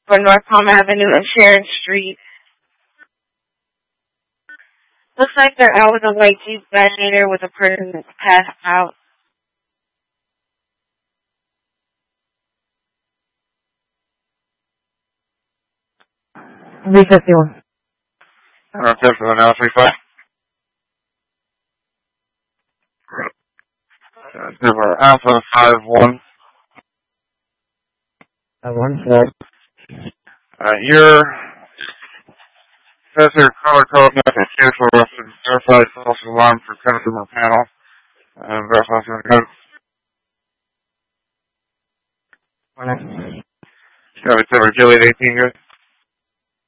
for North Palm Avenue and Sharon Street. Looks like they're out with a white Jeep Gladiator with a person that's passed out. B51. Okay, for the now 35. Number Alpha 51. 1. Your Professor color code method cancel reference verified false alarm for customer panel. Verify code. Morning. Got it covered. Juliet 18 good.